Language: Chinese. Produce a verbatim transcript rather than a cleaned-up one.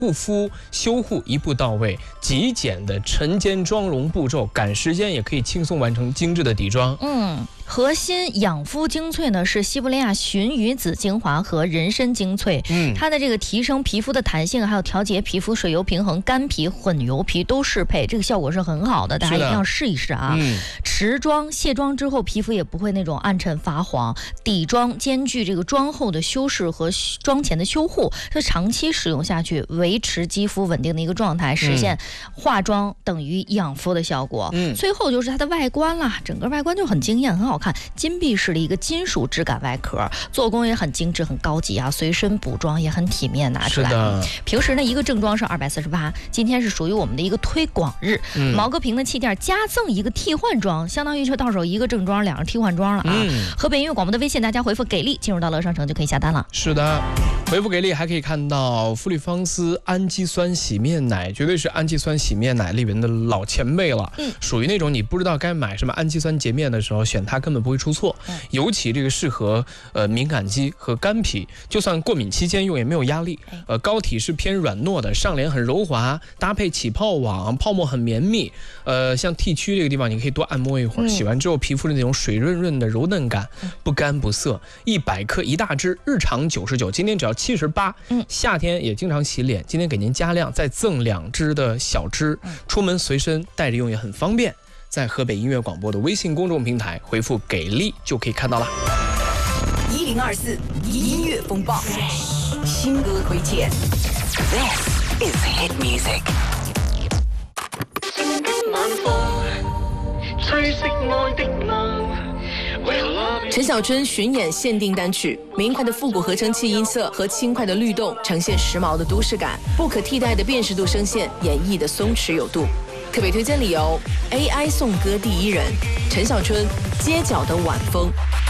护肤修护一步到位，极简的晨间妆容步骤，赶时间也可以轻松完成精致的底妆。 嗯。核心养肤精粹呢是西伯利亚鲟鱼子精华和人参精粹，嗯，它的这个提升皮肤的弹性，还有调节皮肤水油平衡，干皮混油皮都适配，这个效果是很好的，大家一定要试一试啊。嗯，持妆卸妆之后，皮肤也不会那种暗沉发黄，底妆兼具这个妆后的修饰和妆前的修护，这长期使用下去，维持肌肤稳定的一个状态，实现化妆等于养肤的效果。嗯，最后就是它的外观啦，整个外观就很惊艳，很好看，金币式的一个金属质感外壳，做工也很精致很高级啊，随身补妆也很体面，拿出来。是的，平时呢一个正装是二百四十八，今天是属于我们的一个推广日，嗯、毛戈平的气垫加赠一个替换装，相当于是到手一个正装两个替换装了啊。嗯、河北音乐广播的微信，大家回复给力进入到乐商城就可以下单了。 是的，回复给力还可以看到芙丽芳丝氨基酸洗面奶，绝对是氨基酸洗面奶里面的老前辈了，嗯，属于那种你不知道该买什么氨基酸洁面的时候，选它根本不会出错。嗯、尤其这个适合呃敏感肌和干皮，就算过敏期间用也没有压力。呃，膏体是偏软糯的，上脸很柔滑，搭配起泡网，泡沫很绵密。呃，像 T 区这个地方，你可以多按摩一会儿，嗯、洗完之后皮肤的那种水润润的柔嫩感，嗯、不干不涩。一百克一大支，日常九十九，今天只要七十八。嗯，夏天也经常洗脸，今天给您加量，再赠两支的小支，嗯、出门随身带着用也很方便。在河北音乐广播的微信公众平台回复给力就可以看到了。 一零二四音乐风暴，新歌推荐。This is hit music。陈小春巡演限定单曲，明快的复古合成器音色和轻快的律动，呈现时髦的都市感，不可替代的辨识度声线演绎的松弛有度。特别推荐理由 ：A I 颂歌第一人，陈小春，街角的晚风。